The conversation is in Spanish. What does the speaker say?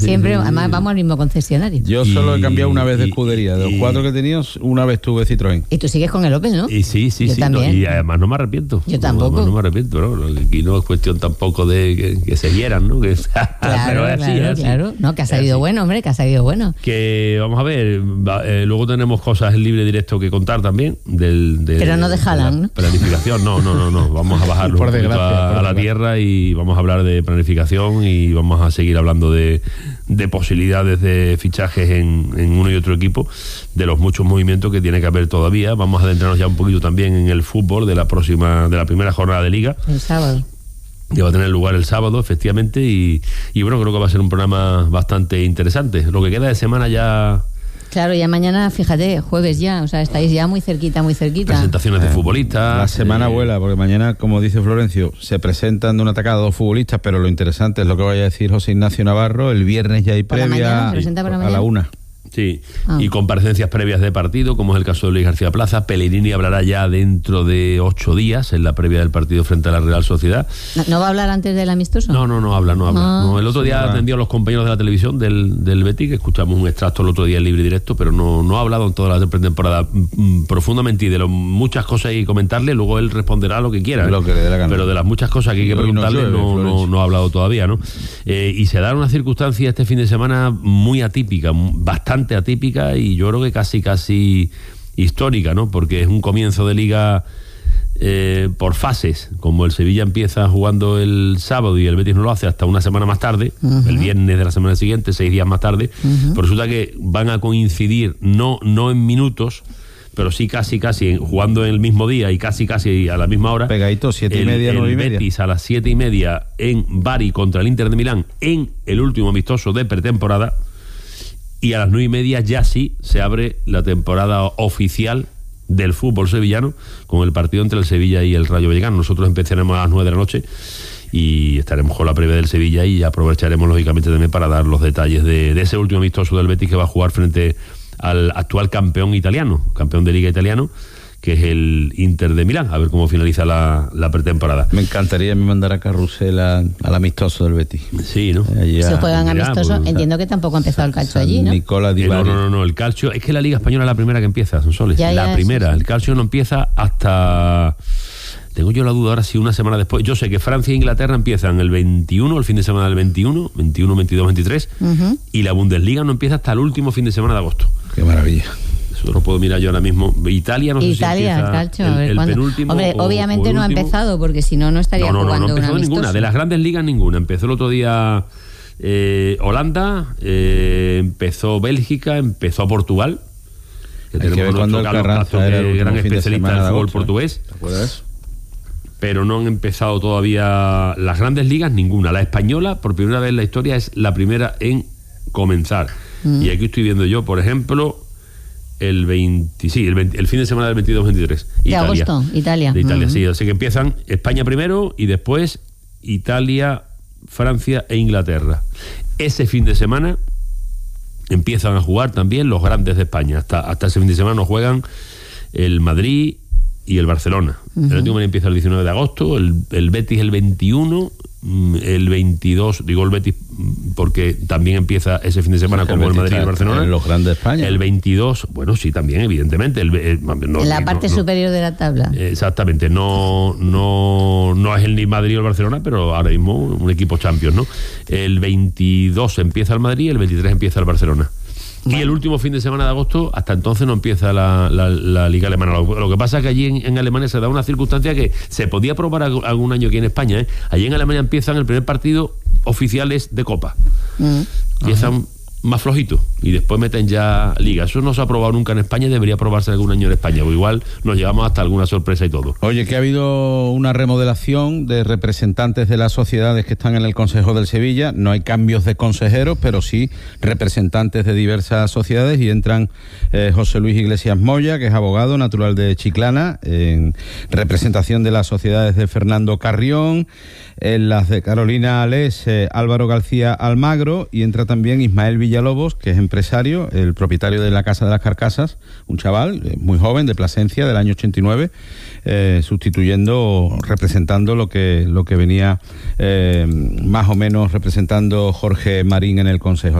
Siempre, además vamos al mismo concesionario. Yo solo he cambiado una vez de escudería. De los 4 que he tenido, una vez tuve Citroën. Y tú sigues con el Opel, ¿no? Y sí, también. y además no me arrepiento. Yo tampoco. No me arrepiento, ¿no? Aquí no es cuestión tampoco de que se hieran, ¿no? Pero es así. Claro. No, que ha salido bueno, hombre, que ha salido bueno. Que vamos a ver, luego tenemos cosas en libre directo que contar también. Pero no de Haaland, ¿no? Planificación, no. Vamos a bajarlo Por desgracia, a la tierra y vamos a hablar de planificación y vamos a seguir hablando de posibilidades de fichajes en uno y otro equipo, de los muchos movimientos que tiene que haber todavía. Vamos a adentrarnos ya un poquito también en el fútbol de la primera jornada de Liga. El sábado. Que va a tener lugar el sábado, efectivamente, y bueno, creo que va a ser un programa bastante interesante. Lo que queda de semana ya... Claro, ya mañana, fíjate, jueves ya, o sea, estáis ya muy cerquita. Presentaciones de futbolistas. La semana vuela, porque mañana, como dice Florencio, se presentan de una tacada 2 futbolistas, pero lo interesante es lo que vaya a decir José Ignacio Navarro. El viernes ya hay previa a la 1. Sí, y comparecencias previas de partido, como es el caso de Luis García Plaza. Pellegrini hablará ya dentro de 8 días, en la previa del partido frente a la Real Sociedad. ¿No va a hablar antes del amistoso? No habla. No, el otro día atendió a los compañeros de la televisión del Betis, que escuchamos un extracto el otro día en libre directo, pero no ha hablado en toda la pretemporada profundamente, y de muchas cosas hay que comentarle. Luego él responderá lo que quiera, lo que le dé la gana. Pero de las muchas cosas que hay que preguntarle no ha hablado todavía, ¿no? Y se da una circunstancia este fin de semana muy atípica, bastante atípica, y yo creo que casi histórica, ¿no? Porque es un comienzo de Liga por fases. Como el Sevilla empieza jugando el sábado y el Betis no lo hace hasta una semana más tarde, el viernes de la semana siguiente, 6 días más tarde, pues resulta que van a coincidir no en minutos, pero sí casi jugando en el mismo día y casi a la misma hora. Pegadito, 7:30, 9:30. El Betis a las 7:30 en Bari contra el Inter de Milán, en el último amistoso de pretemporada. Y a las 9:30 ya sí se abre la temporada oficial del fútbol sevillano, con el partido entre el Sevilla y el Rayo Vallecano. Nosotros empezaremos a las 9 de la noche y estaremos con la previa del Sevilla, y aprovecharemos lógicamente también para dar los detalles de ese último amistoso del Betis, que va a jugar frente al actual campeón de Liga italiano, que es el Inter de Milán. A ver cómo finaliza la pretemporada. Me encantaría mandar a Carrusel al amistoso del Betis. Sí, ¿no? Si juegan amistoso, entiendo que tampoco ha empezado el calcio allí, ¿no? Nicola Di Bari. No, el calcio, es que la Liga Española es la primera que empieza, Sonsoles. La primera. Sí. El calcio no empieza hasta... Tengo yo la duda ahora si una semana después. Yo sé que Francia e Inglaterra empiezan el 21, el fin de semana del 21, 22, 23, y la Bundesliga no empieza hasta el último fin de semana de agosto. Qué maravilla. Eso lo puedo mirar yo ahora mismo. Italia, no sé si empieza el calcio, el penúltimo. Hombre, obviamente no ha empezado, porque si no estaría jugando no empezó un ninguna. De las grandes ligas, ninguna. Empezó el otro día Holanda, empezó Bélgica, empezó Portugal. Que tenemos nuestro Carlos Castro, que es gran especialista del fútbol portugués. ¿Te acuerdas? Pero no han empezado todavía las grandes ligas, ninguna. La española, por primera vez en la historia, es la primera en comenzar. Y aquí estoy viendo yo, por ejemplo, el fin de semana del 22-23. De agosto, Italia. De Italia, sí. Así que empiezan España primero y después Italia, Francia e Inglaterra. Ese fin de semana empiezan a jugar también los grandes de España. Hasta ese fin de semana nos juegan el Madrid y el Barcelona. El último empieza el 19 de agosto, el Betis el 21, el 22, digo el Betis porque también empieza ese fin de semana como el Madrid y el Barcelona. En los grandes de España. El 22, bueno, sí, también, evidentemente. En la parte superior de la tabla. Exactamente, no es el ni Madrid o el Barcelona, pero ahora mismo un equipo Champions, ¿no? El 22 empieza el Madrid, el 23 empieza el Barcelona. Bueno. Y el último fin de semana de agosto, hasta entonces no empieza la Liga Alemana. Lo que pasa es que allí en Alemania se da una circunstancia que se podía probar algún año aquí en España, ¿eh? Allí en Alemania empiezan el primer partido oficiales de Copa. Empiezan más flojitos y después meten ya Liga. Eso no se ha probado nunca en España, debería probarse algún año en España, o igual nos llevamos hasta alguna sorpresa y todo. Oye, que ha habido una remodelación de representantes de las sociedades que están en el Consejo del Sevilla. No hay cambios de consejeros, pero sí representantes de diversas sociedades, y entran José Luis Iglesias Moya, que es abogado natural de Chiclana, en representación de las sociedades de Fernando Carrión, en las de Carolina Alés, Álvaro García Almagro, y entra también Ismael Villalobos, que es empresario, el propietario de la Casa de las Carcasas, un chaval muy joven de Plasencia del año 89, representando lo que venía más o menos representando Jorge Marín en el Consejo.